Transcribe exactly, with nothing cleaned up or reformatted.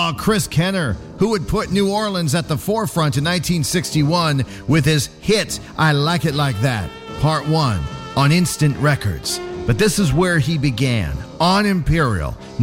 Oh, Chris Kenner, who would put New Orleans at the forefront in nineteen sixty-one with his hit, I Like It Like That, Part one, on Instant Records. But this is where he began, on Imperial.